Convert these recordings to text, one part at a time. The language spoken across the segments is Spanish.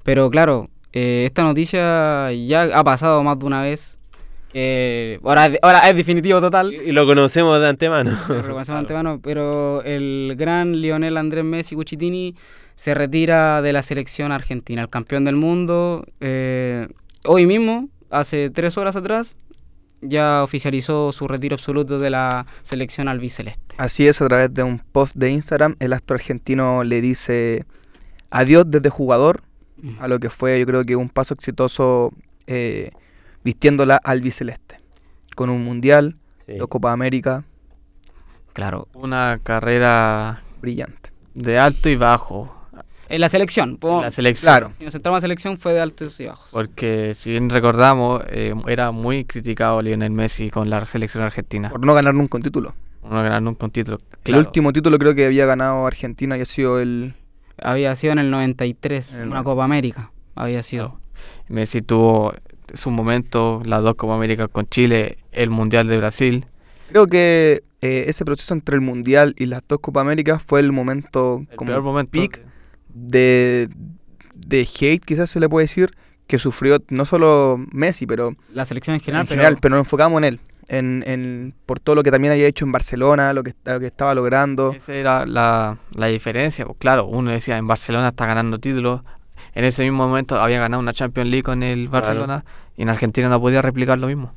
Pero claro, esta noticia ya ha pasado más de una vez. Ahora es definitivo total. Y lo conocemos de antemano. Lo reconocemos de antemano, pero el gran Lionel Andrés Messi Cucitini se retira de la selección argentina, el campeón del mundo. Hoy mismo, hace 3 horas atrás, ya oficializó su retiro absoluto de la selección albiceleste. Así es, a través de un post de Instagram, el astro argentino le dice adiós desde jugador, a lo que fue, yo creo que un paso exitoso vistiendo la albiceleste, con un mundial, Sí. 2 Copa América, Claro. Una carrera brillante. de alto y bajo. En la selección. En la selección. Claro. Si nos centramos en la selección fue de altos y bajos. Porque si bien recordamos, era muy criticado Lionel Messi con la selección argentina. Por no ganar nunca un título. No ganar nunca un título. El último título creo que había ganado Argentina y ha sido el... Había sido en el 93, En el una Copa América. Había sido. Claro. Messi tuvo su momento, las 2 Copa América con Chile, el Mundial de Brasil. Creo que ese proceso entre el Mundial y las 2 Copa Américas fue el momento, El como peor momento. peak de hate, quizás se le puede decir, que sufrió no solo Messi, pero La selección en general, en general, pero nos enfocamos en él, por todo lo que también había hecho en Barcelona, lo que estaba logrando. Esa era la diferencia. Pues claro, uno decía, en Barcelona está ganando títulos. En ese mismo momento había ganado una Champions League con el Barcelona y en Argentina no podía replicar lo mismo.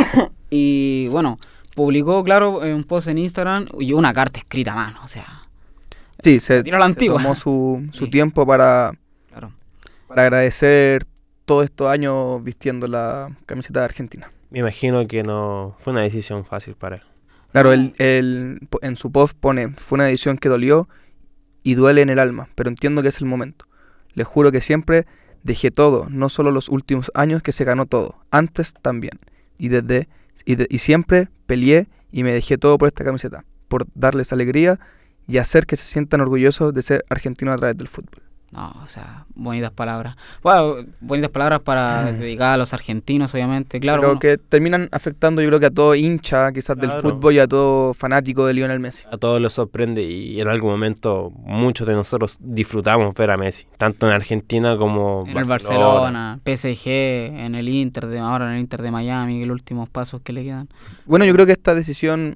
Y bueno, publicó, claro, un post en Instagram y una carta escrita a mano, o sea, Sí, se tiró a la antigua. tomó su Sí. tiempo para Claro. agradecer todos estos años vistiendo la camiseta de Argentina. Me imagino que no fue una decisión fácil para él. Claro, en su post pone, fue una decisión que dolió y duele en el alma, pero entiendo que es el momento. Les juro que siempre dejé todo, no solo los últimos años que se ganó todo, antes también. Y siempre peleé y me dejé todo por esta camiseta, por darles alegría y hacer que se sientan orgullosos de ser argentinos a través del fútbol. No, o sea, bonitas palabras. Bueno, bonitas palabras para dedicar a los argentinos, obviamente, claro. Pero uno- que terminan afectando yo creo que a todo hincha quizás del Claro. fútbol y a todo fanático de Lionel Messi. A todos los sorprende y en algún momento muchos de nosotros disfrutamos ver a Messi, tanto en Argentina como en el Barcelona, PSG, en el Inter, ahora en el Inter de Miami, los últimos pasos que le quedan. Bueno, yo creo que esta decisión,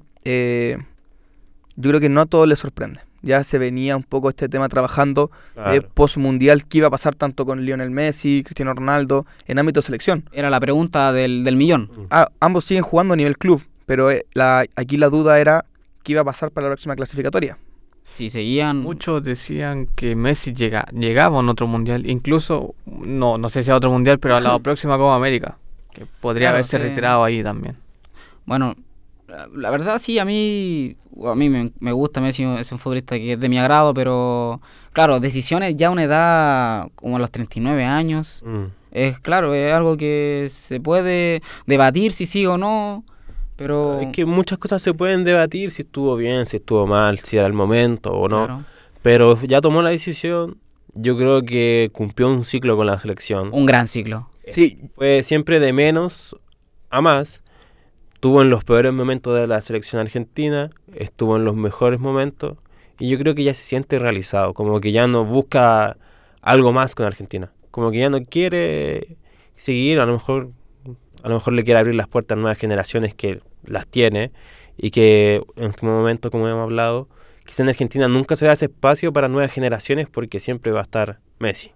yo creo que no a todos les sorprende. Ya se venía un poco este tema trabajando Claro. post-mundial, qué iba a pasar tanto con Lionel Messi, Cristiano Ronaldo, en ámbito selección. Era la pregunta del millón. Ambos siguen jugando a nivel club, pero aquí la duda era qué iba a pasar para la próxima clasificatoria. Si seguían... Muchos decían que Messi llegaba a un otro mundial, incluso, no sé si a otro mundial, pero a la próxima Copa América, que podría Claro, haberse sí. retirado ahí también. Bueno, la verdad sí, a mí me gusta Messi, es un futbolista que es de mi agrado, pero claro, decisiones ya a una edad como a los 39 años, es claro, es algo que se puede debatir si sí o no, pero... Es que muchas cosas se pueden debatir, si estuvo bien, si estuvo mal, si era el momento o no. claro, Pero ya tomó la decisión, yo creo que cumplió un ciclo con la selección. un gran ciclo. Sí, Fue siempre de menos a más. Estuvo en los peores momentos de la selección argentina, estuvo en los mejores momentos y yo creo que ya se siente realizado, como que ya no busca algo más con Argentina, como que ya no quiere seguir, a lo mejor le quiere abrir las puertas a nuevas generaciones que las tiene y que en este momento, como hemos hablado, quizá en Argentina nunca se da ese espacio para nuevas generaciones porque siempre va a estar Messi.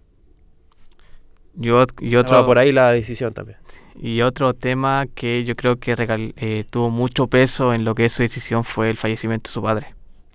Y Va otro, por ahí la decisión también. y otro tema que yo creo que tuvo mucho peso en lo que es su decisión fue el fallecimiento de su padre.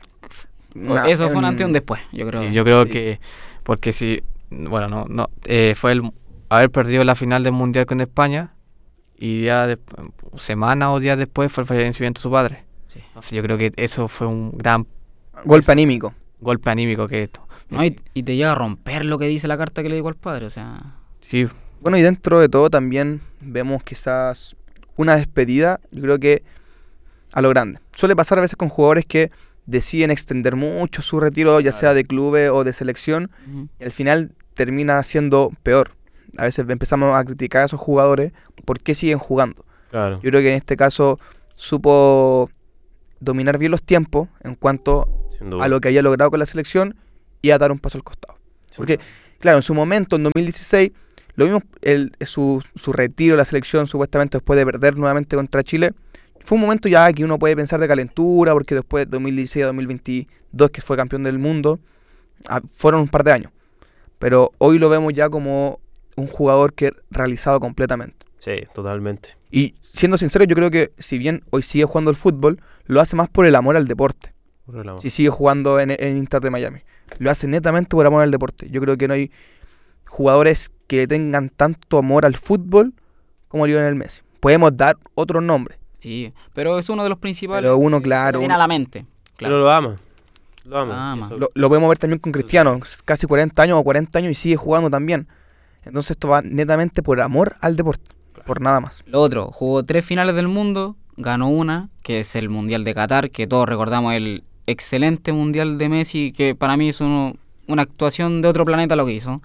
Eso fue un antes y un después, yo creo. Sí, yo creo sí. que, porque si, bueno, fue el haber perdido la final del Mundial con España y semana o días después fue el fallecimiento de su padre. Sí. Entonces yo creo que eso fue un gran golpe anímico. golpe anímico que esto. No, y te llega a romper lo que dice la carta que le dijo al padre, o sea... Sí, Bueno, y dentro de todo también vemos quizás una despedida, yo creo que a lo grande. Suele pasar a veces con jugadores que deciden extender mucho su retiro, ya sea de clubes o de selección, y al final termina siendo peor. A veces empezamos a criticar a esos jugadores por qué siguen jugando. Claro. Yo creo que en este caso supo dominar bien los tiempos en cuanto Sin duda. a lo que había logrado con la selección y a dar un paso al costado. Sin Porque duda. claro, en su momento, en 2016, lo vimos, su retiro de la selección, supuestamente después de perder nuevamente contra Chile, fue un momento ya que uno puede pensar de calentura, porque después de 2016 a 2022, que fue campeón del mundo, fueron un par de años. Pero hoy lo vemos ya como un jugador que realizado completamente. Sí, totalmente. Y siendo sincero, yo creo que si bien hoy sigue jugando el fútbol, lo hace más por el amor al deporte. Si sigue jugando en Inter de Miami. Lo hace netamente por amor al deporte. Yo creo que no hay jugadores que tengan tanto amor al fútbol como Lionel Messi. Podemos dar otros nombres. Sí, pero es uno de los principales. Pero uno, claro. Viene a la mente. Claro. Pero lo ama. Lo ama. ama. Lo podemos ver también con Cristiano. Casi 40 años o 40 años y sigue jugando también. Entonces esto va netamente por amor al deporte. Por nada más. Lo otro, jugó 3 finales del mundo, ganó una, que es el Mundial de Qatar, que todos recordamos el excelente Mundial de Messi, que para mí es una actuación de otro planeta lo que hizo.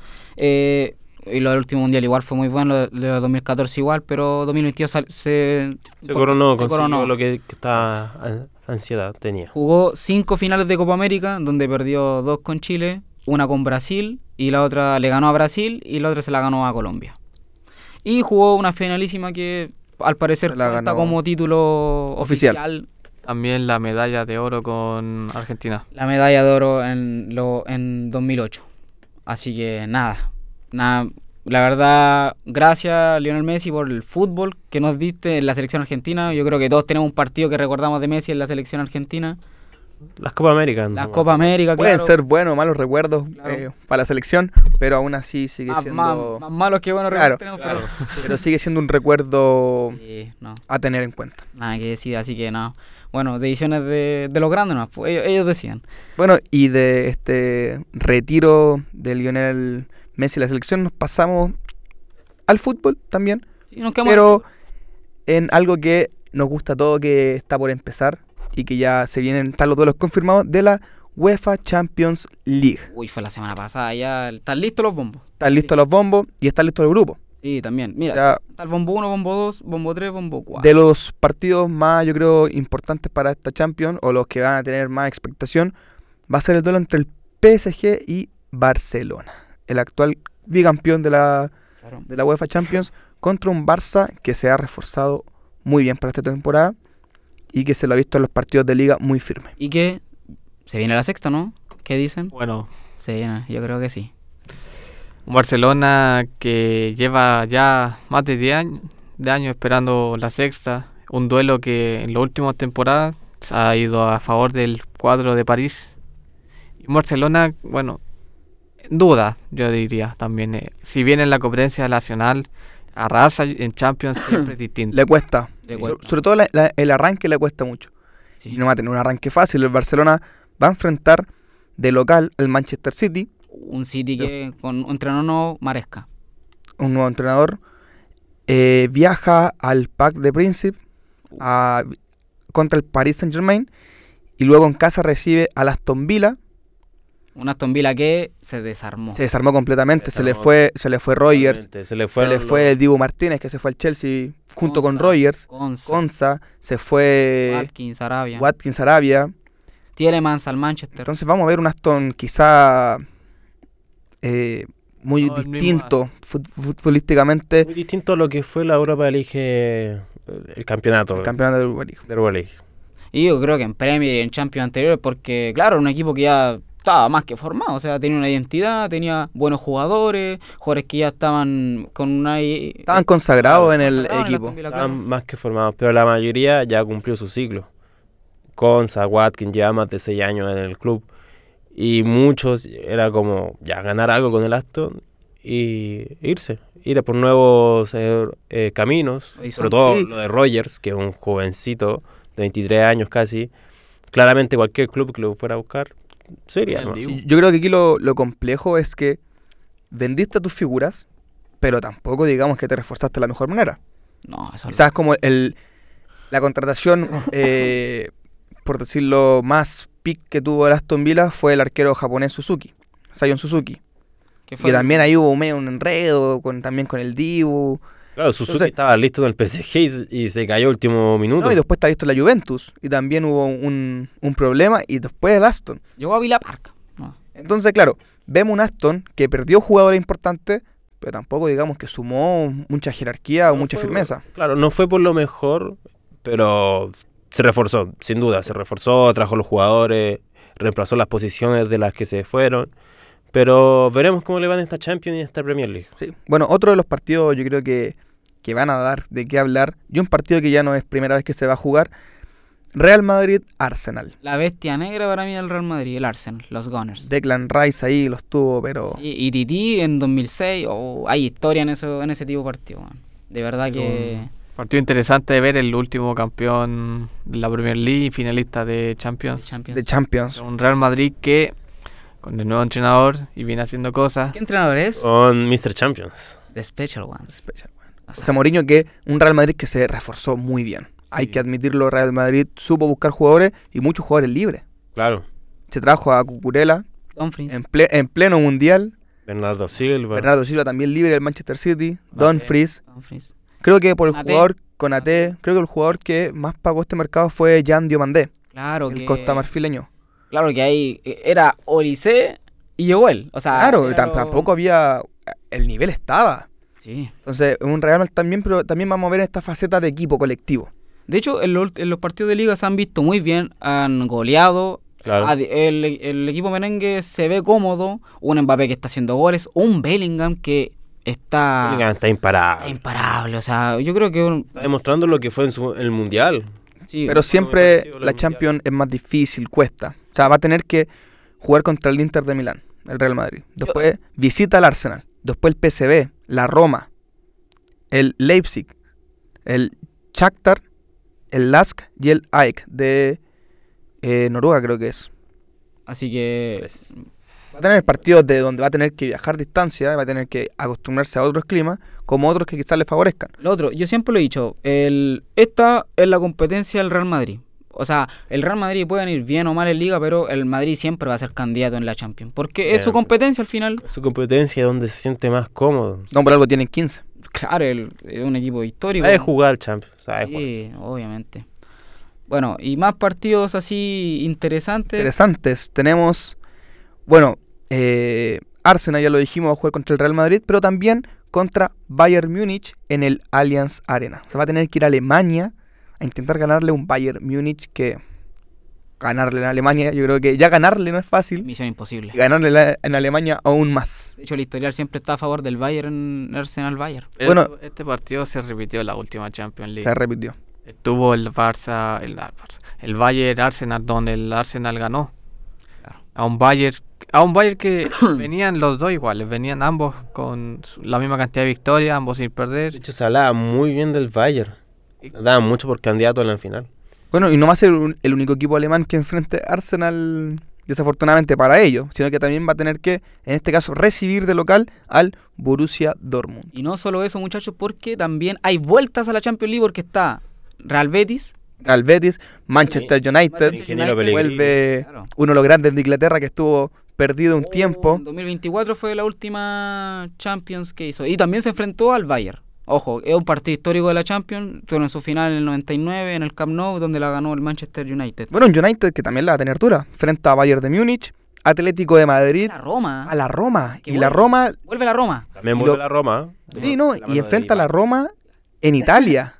Y lo del último Mundial igual fue muy bueno, lo de 2014 igual, pero 2022 se coronó, consiguió lo que esta ansiedad tenía. Jugó 5 finales de Copa América, donde perdió 2 con Chile, una con Brasil, y la otra le ganó a Brasil, y la otra se la ganó a Colombia. Y jugó una finalísima que al parecer cuenta como título oficial. También la medalla de oro con Argentina. La medalla de oro en 2008. Así que nada. La verdad, gracias Lionel Messi por el fútbol que nos diste en la selección argentina. Yo creo que todos tenemos un partido que recordamos de Messi en la selección argentina. Las Copas Américas. Las Copas Américas, claro. Pueden ser buenos o malos recuerdos para la selección, pero aún así sigue siendo... Más malos que buenos recuerdos tenemos, pero sigue siendo un recuerdo a tener en cuenta. Nada que decir, así que nada. Bueno, decisiones de los grandes, ¿no? Pues ellos decían. Bueno, y de este retiro de Lionel Messi de la selección nos pasamos al fútbol también, sí, nos quedamos pero en algo que nos gusta a todos, que está por empezar y que ya están los duelos confirmados de la UEFA Champions League. Uy, fue la semana pasada, ya están listos los bombos. Están listos los bombos y están listos los grupos. Sí, también. Mira, está el bombo 1, bombo 2, bombo 3, bombo 4. De los partidos más, yo creo, importantes para esta Champions, o los que van a tener más expectación, va a ser el duelo entre el PSG y Barcelona, el actual bicampeón de la UEFA Champions, contra un Barça que se ha reforzado muy bien para esta temporada y que se lo ha visto en los partidos de Liga muy firme. Y que se viene la sexta, ¿no? ¿Qué dicen? Bueno, se viene, yo creo que sí. Un Barcelona que lleva ya más de 10 años esperando la sexta. Un duelo que en las últimas temporadas ha ido a favor del cuadro de París. Y un Barcelona, bueno, duda, yo diría también. Si bien en la competencia nacional arrasa, en Champions siempre es distinto. Le cuesta. Sobre todo el arranque le cuesta mucho. Sí. Y no va a tener un arranque fácil. El Barcelona va a enfrentar de local al Manchester City. Un City que con un entrenador nuevo, Maresca. Un nuevo entrenador. Viaja al Parc des Princes contra el Paris Saint-Germain. Y luego en casa recibe al Aston Villa. Un Aston Villa que se desarmó. Se desarmó completamente. Se le fue Rogers. Se le fue Dibu Martínez, que se fue al Chelsea junto con Rogers. Konsa. Se fue Watkins Arabia. Tielemans al Manchester. Entonces vamos a ver un Aston quizá muy distinto futbolísticamente. Muy distinto a lo que fue la Europa League, el campeonato. El campeonato de Europa League. Y yo creo que en Premier y en Champions anteriores, porque claro, un equipo que ya estaba más que formado, o sea, tenía una identidad, tenía buenos jugadores que ya estaban con una... Estaban consagrados en el equipo. Estaban más que formados, pero la mayoría ya cumplió su ciclo. Konsa, Watkins, lleva más de 6 años en el club. Y muchos era como ya ganar algo con el Aston y ir a por nuevos caminos, sobre todo lo de Rogers, que es un jovencito de 23 años casi. Claramente cualquier club que lo fuera a buscar sería, ¿no? Yo creo que aquí lo complejo es que vendiste tus figuras, pero tampoco digamos que te reforzaste de la mejor manera. No, eso quizás como la contratación por decirlo más pick que tuvo el Aston Villa fue el arquero japonés Sion Suzuki. Que también ahí hubo un enredo también con el Dibu. Claro, Suzuki estaba listo en el PSG y se cayó último minuto. No, y después está listo en la Juventus. Y también hubo un problema. Y después el Aston. Llegó a Villa Park. No. Entonces, claro, vemos un Aston que perdió jugadores importantes, pero tampoco digamos que sumó mucha jerarquía o No mucha fue- firmeza. Claro, no fue por lo mejor, pero se reforzó, sin duda. Se reforzó, trajo los jugadores, reemplazó las posiciones de las que se fueron. Pero veremos cómo le van a esta Champions y a esta Premier League. Sí. Bueno, otro de los partidos yo creo que van a dar de qué hablar, y un partido que ya no es primera vez que se va a jugar, Real Madrid-Arsenal. La bestia negra para mí del Real Madrid, el Arsenal, los Gunners. Declan Rice ahí los tuvo, pero Sí, y Titi en 2006, hay historia en ese tipo de partido, man. De verdad Sí, que... Partido interesante de ver, el último campeón de la Premier League y finalista de el Champions. Champions. de Champions. Un Real Madrid que, con el nuevo entrenador y viene haciendo cosas. ¿Qué entrenador es? Con Mr. Champions. The Special Ones. Especial. O O sea, sea, Mourinho, que un Real Madrid que se reforzó muy bien. Hay Sí. que admitirlo, Real Madrid supo buscar jugadores y muchos jugadores libres. Claro. Se trajo a Cucurella Dumfries. en pleno mundial. Bernardo Silva. Bernardo Silva también libre del Manchester City. Dumfries. Dumfries. Creo que por el Konaté. jugador Konaté, creo que el jugador que más pagó este mercado fue Jan Diomandé, Claro el que... costamarfileño. Claro que ahí era Olise y llegó él. O sea, Claro, era tampoco había... El nivel estaba. Sí. Entonces, un Real Madrid también, pero también vamos a ver esta faceta de equipo colectivo. De hecho, en los partidos de liga se han visto muy bien, han goleado. Claro. El equipo merengue se ve cómodo. Un Mbappé que está haciendo goles. Un Bellingham que está Está imparable. imparable. O sea, yo creo que... Está demostrando lo que fue en el Mundial. sí, Pero siempre parecido a lo la mundial. Champions es más difícil, cuesta. O sea, va a tener que jugar contra el Inter de Milán, el Real Madrid. Después visita al Arsenal. Después el PSV, la Roma, el Leipzig, el Shakhtar, el Lask y el AEK de Noruega, creo que es. así que... Pues, Va a tener partidos de donde va a tener que viajar distancia, va a tener que acostumbrarse a otros climas, como otros que quizás le favorezcan. Lo otro, yo siempre lo he dicho, esta es la competencia del Real Madrid. O sea, el Real Madrid puede ir bien o mal en Liga, pero el Madrid siempre va a ser candidato en la Champions. Porque es su Siempre. competencia al final. su competencia donde se siente más cómodo. No por algo tienen 15. Claro, es un equipo histórico. Sabe jugar Champions. Sabe jugar. Sí, obviamente. Bueno, y más partidos así interesantes. Interesantes. Tenemos, bueno, Arsenal, ya lo dijimos, va a jugar contra el Real Madrid, pero también contra Bayern Múnich en el Allianz Arena. O sea, va a tener que ir a Alemania a intentar ganarle un Bayern Múnich que... Ganarle en Alemania, yo creo que ya ganarle no es fácil. Misión imposible. Y ganarle en Alemania aún más. De hecho, el historial siempre está a favor del Bayern, Arsenal Bayern. Bueno. Este partido se repitió en la última Champions League. Se repitió. Estuvo el Barça, el Bayern Arsenal, donde el Arsenal ganó. Claro. A un Bayern que venían los dos iguales, venían ambos con la misma cantidad de victorias, ambos sin De perder. hecho, se hablaba muy bien del Bayern. Daban mucho por candidato en la final. Bueno, y no va a ser el único equipo alemán que enfrente a Arsenal, desafortunadamente para ellos, sino que también va a tener que, en este caso, recibir de local al Borussia Dortmund. Y no solo eso, muchachos, porque también hay vueltas a la Champions League porque está Real Betis. Real Betis, Manchester United, Ingeniero Pellegrini. vuelve Claro. uno de los grandes de Inglaterra que estuvo perdido un tiempo. En 2024 fue la última Champions que hizo. Y también se enfrentó al Bayern. Ojo, es un partido histórico de la Champions. Tuvo en su final en el 99 en el Camp Nou, donde la ganó el Manchester United. Bueno, un United que también la va a tener dura, frente a Bayern de Múnich, Atlético de Madrid, La Roma. a la Roma. Que Y la vuelve. Roma, Vuelve la Roma. También Y vuelve lo- la Roma. sí, ¿no? La mano Y de enfrenta a la Dybala. Roma en Italia.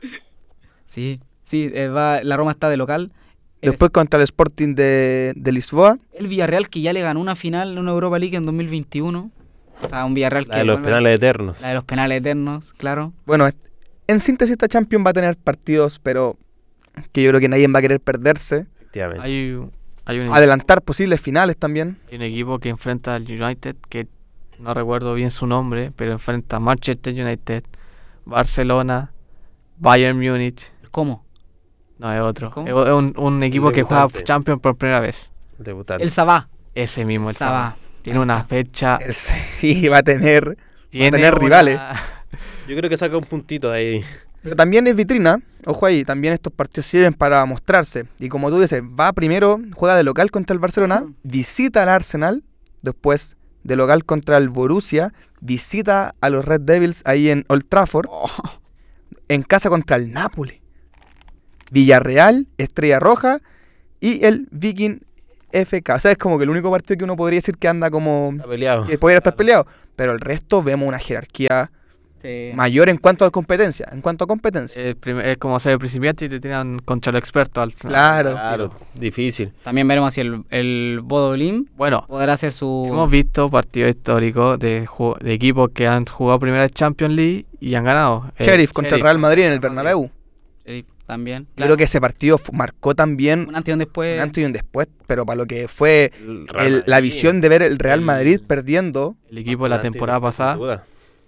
Sí, la Roma está de local. Después contra el Sporting de Lisboa. El Villarreal que ya le ganó una final en una Europa League en 2021. O sea, un Villarreal La que de los vuelve- penales eternos. La de los penales eternos, claro. Bueno, en síntesis esta Champions va a tener partidos, pero que yo creo que nadie va a querer perderse. Efectivamente. Hay un, Adelantar posibles finales también. hay un equipo que enfrenta al United, que no recuerdo bien su nombre, pero enfrenta a Manchester United, Barcelona, Bayern Múnich. ¿Cómo? No, es otro. ¿Cómo? Es un equipo que juega debutante. Champions por primera vez. Debutante. El Sabá. Ese mismo, el Sabá. Sabá. Tiene una fecha. Sí, va a tener Tiene tener rivales. Yo creo que saca un puntito de ahí. Pero también es vitrina, ojo ahí, también estos partidos sirven para mostrarse. Y como tú dices, va primero, juega de local contra el Barcelona, Ujú. visita al Arsenal, después de local contra el Borussia, visita a los Red Devils ahí en Old Trafford, Oh, en casa contra el Napoli, Villarreal, Estrella Roja y el Viking FK. O sea, es como que el único partido que uno podría decir que anda como... Está peleado. que podría estar peleado. Pero el resto vemos una jerarquía mayor en cuanto a competencia. Es como ser el principiante y te tiran contra los expertos. Claro. Difícil. También veremos si el Bodo Glimt Bueno, podrá hacer su... hemos visto partidos históricos de equipos que han jugado primera Champions League y han ganado. Sheriff contra el Real Madrid en el Bernabéu. También. Yo creo que ese partido marcó también un antes y un después. un antes y un después, pero para lo que fue la visión de ver el Real Madrid perdiendo. El equipo de la temporada pasada.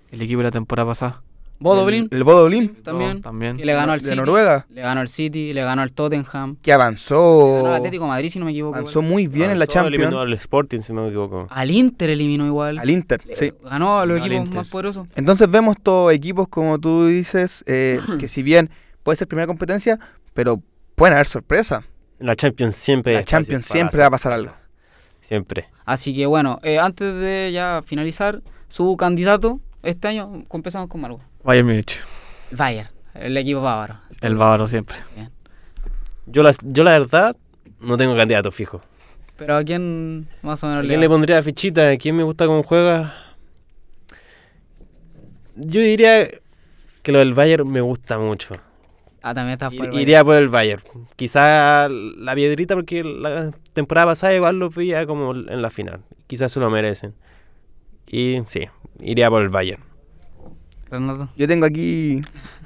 Bodo Glimt El Bodo Glimt también. que le ganó al de City. Noruega, Le ganó al City, le ganó al Tottenham. que Le ganó al avanzó Atlético de Madrid, si no me equivoco. avanzó muy bien en la Eliminó Champions. al Sporting, si no me equivoco. Al Inter eliminó igual. Al Inter, sí. Ganó a los Ganó al equipos Inter. más poderosos. Entonces vemos todos equipos, como tú dices, que si bien puede ser primera competencia, pero pueden haber sorpresas. En la Champions siempre... La Champions siempre va a pasar algo. Siempre. Así que bueno, antes de ya finalizar, su candidato este año, empezamos con Marco. Bayern Múnich. Bayern, el equipo bávaro. El bávaro siempre. Yo la verdad no tengo candidato fijo. Pero ¿a quién más o menos ¿A quién le pondría la fichita? ¿A quién me gusta cómo juega? Yo diría que lo del Bayern me gusta mucho. También está por el Iría por el Bayern. Quizá la piedrita porque la temporada pasada igual lo veía como en la final. Quizás se lo merecen. Y sí, iría por el Bayern. Renato. Yo tengo aquí...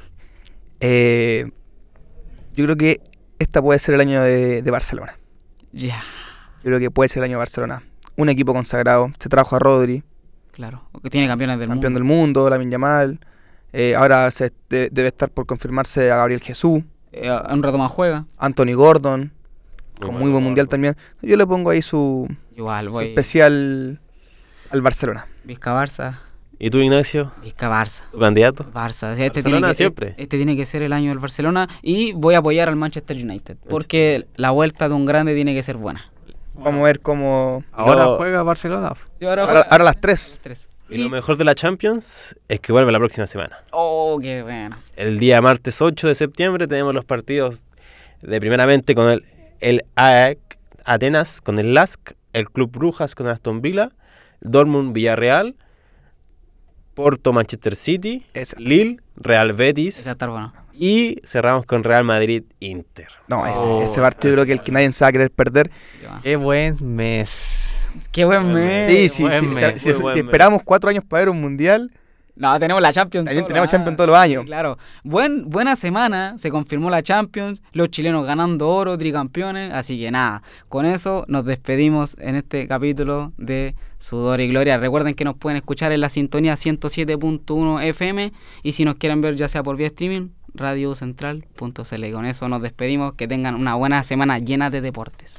yo creo que esta puede ser el año de Barcelona. Ya, Yo creo que puede ser el año de Barcelona. Un equipo consagrado. Se trajo a Rodri, claro. Que tiene campeones del campeón mundo. del mundo, Lamine Yamal. Ahora debe estar por confirmarse a Gabriel Jesús. Un rato más juega. Anthony Gordon, con muy buen bueno, mundial también. Yo le pongo ahí su Igual, voy. especial al Barcelona. Vizca Barça. ¿Y tú, Ignacio? Vizca Barça. ¿Tu candidato? Barça. O sea, Barcelona siempre. Este tiene que ser el año del Barcelona. Y voy a apoyar al Manchester United. Porque la vuelta de un grande tiene que ser buena. Vamos a ver cómo... Ahora No. juega Barcelona. Sí, ahora Ahora las 3. 3. Y lo mejor de la Champions es que vuelve la próxima semana. Oh, qué bueno. El día martes 8 de septiembre tenemos los partidos de primeramente con el AEK Atenas con el LASK, el Club Brujas con Aston Villa, Dortmund Villarreal, Porto Manchester City, Esa. Lille Real Betis Ese va a estar bueno. y cerramos con Real Madrid Inter. No, Oh, ese partido creo que el que nadie se va a querer perder. Así que va. Qué buen mes. Qué buen mes. Sí, sí, buen sí. mes, Si muy buen mes. esperamos 4 años para ver un mundial, No, tenemos la Champions. También todos tenemos los Champions años. todos los años. Sí, claro. Buena semana. Se confirmó la Champions. Los chilenos ganando oro, tricampeones. Así que nada. Con eso nos despedimos en este capítulo de Sudor y Gloria. Recuerden que nos pueden escuchar en la sintonía 107.1 FM. Y si nos quieren ver ya sea por vía streaming, radiocentral.cl. Con eso nos despedimos. Que tengan una buena semana llena de deportes.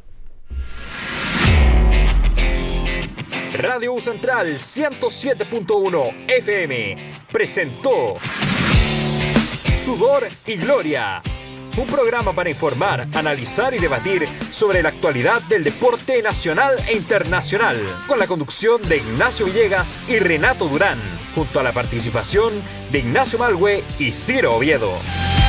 Radio U Central 107.1 FM presentó Sudor y Gloria, un programa para informar, analizar y debatir sobre la actualidad del deporte nacional e internacional, con la conducción de Ignacio Villegas y Renato Durán, junto a la participación de Ignacio Malhue y Ciro Oviedo.